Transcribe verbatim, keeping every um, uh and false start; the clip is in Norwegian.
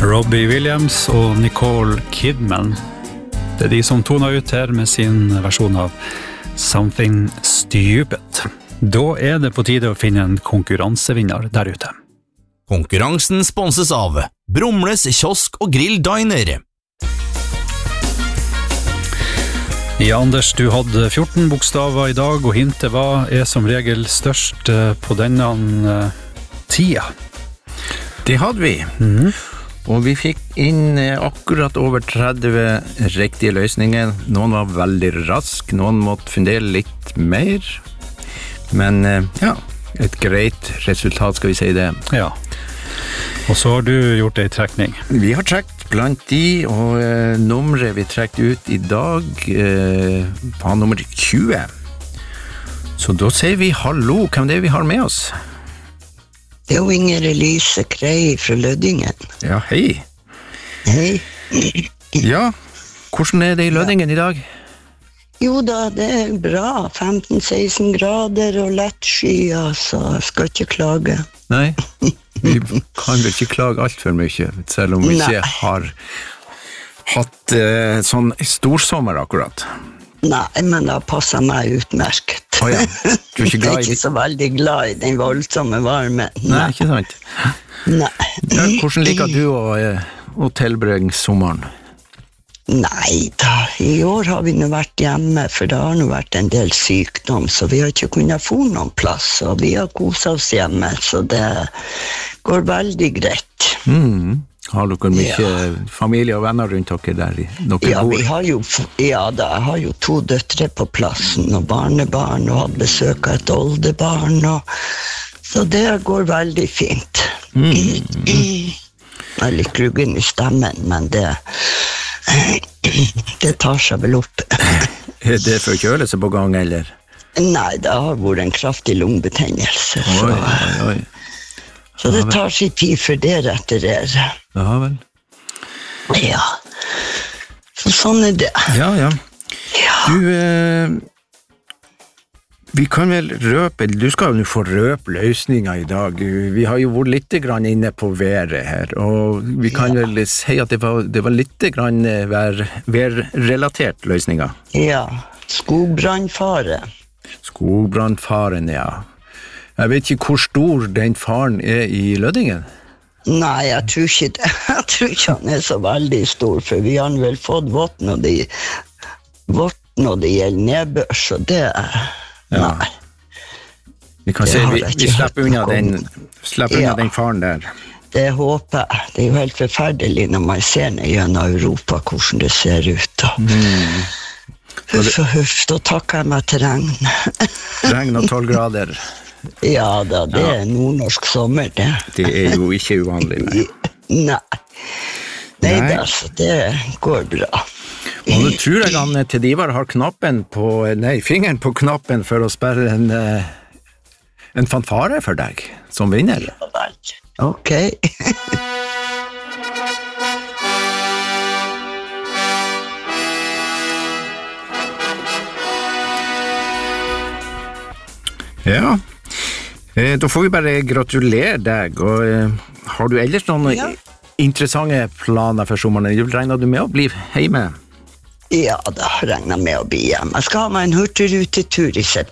Robbie Williams og Nicole Kidman. Det er de som toner ut her med sin versjon av Something Stupid. Da er det på tide å finne en konkurransevinner der ute. Konkurransen sponses av Brumles kiosk og grill diner. Ja, Anders, du hadde fjorten bokstaver i dag, og hintet var er som regel størst på denne tida. Det hadde vi. Mhm. Og vi fikk inn akkurat over tretti riktige løsninger. Noen var veldig rask, noen måtte fundere litt mer. Men ja, et greit resultat, skal vi si det. Ja. Og så har du gjort en trekning. Vi har trekt blant de, og eh, nummeret vi trekt ut i dag eh, var nummer tjue. Så da sier vi hallo, hvem det er vi har med oss? Det er jo Inger Elise Krei fra Lødingen. Ja, hei. Hei. Ja, hvordan er det i Lødingen i dag? Jo da, det er bra. femten til seksten grader og lett sky, altså. Jeg skal ikke klage. Nei, vi kan vel ikke klage alt for mye, selv om vi Nei. ikke har hatt eh, sånn storsommer akkurat. Nei, men det passer meg utmerket. Å ja, du er ikke Jeg er glad i ikke så veldig glad i den voldsomme varmen. Nei, ikke sant? Nei. Ja, hvordan liker du å, eh, å tilbringe sommeren? Nei da, i år har vi nå vært hjemme, for det har nå vært en del sykdom, så vi har ikke kunnet få noen plass, og vi har koset oss hjemme, så det går veldig greit. Mm. Har dere mye Ja. familie og venner rundt dere der? Dere Ja, bor? vi har jo, ja da, jeg har jo to døtre på plassen, og barnebarn, og hadde besøk av et oldebarn, og, så det går veldig fint. Mm. Jeg er litt gruggen i stemmen, men det, det tar seg vel opp. Er det forkjølelse på gang, eller? Nei, det har vært en kraftig lungebetennelse, så, Oi, oi, oi. så det tar sin tid for det retter. Ja, vel. Ja, så sånn er det. Ja, ja. Ja. Du, eh, vi kan vel røpe, du skal jo få røpe løsninger i dag. Vi har jo vært litt grann inne på været her, og vi kan Ja. vel si at det var, det var litt grann vær, værrelatert løsninger. Ja, skogbrannfare. Skogbrannfaren, ja. Jeg vet ikke hvor stor den faren er i Lødingen. Nei, jeg tror ikke det. Jeg tror ikke han er så veldig stor, for vi har vel fått vått når det, vått når det gjelder nedbør, så det er... Ja. Nei. Vi kan Det si har vi, jeg vi ikke slipper hørt unna noe om. den, slipper unna Ja. den faren der. Det håper jeg. Det er jo helt forferdelig når man ser ned gjennom Europa, hvordan det ser ut. Da. Mm. Huff og huff, da takker jeg meg til regn. Regn og tolv grader. Ja da, det Ja. er nordnorsk sommer, det. Det er jo ikke uvanlig. Nei. Nei. Nei, Nei. da, så det går bra. Og nå tror jeg han til Divar har knappen på, nei, fingeren på knappen for å sperre en, eh, en fanfare for deg, som vinner. Ja vel. Ok. Ja, eh, da får vi bare gratulere deg, og eh, har du ellers noen Ja. interessante planer for sommeren? Regner du med å bli hjemme? Ja, da regner jeg med å bli hjemme. Jeg skal ha meg en hurtigrutetur i september.